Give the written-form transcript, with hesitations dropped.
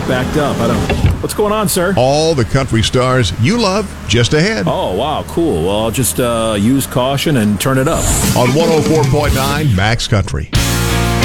backed up. I don't. What's going on, sir? All the country stars you love just ahead Oh, wow, cool. Well, I'll just use caution and turn it up. on 104.9 Max Country.